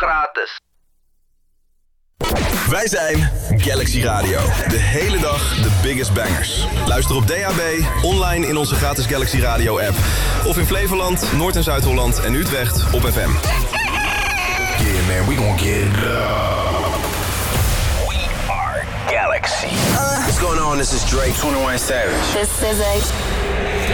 gratis. Wij zijn Galaxy Radio. De hele dag de biggest bangers. Luister op DAB, online in onze gratis Galaxy Radio app. Of in Flevoland, Noord- en Zuid-Holland en Utrecht op FM. Yeah man, we gon' get it up. We are Galaxy. What's going on? This is Drake, 21 Savage. This is SZA.